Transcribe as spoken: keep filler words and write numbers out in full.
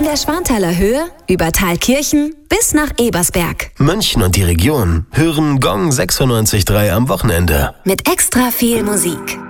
der Schwanthaler Höhe über Thalkirchen bis nach Ebersberg. München und die Region hören Gong sechsundneunzig Komma drei am Wochenende. Mit extra viel Musik.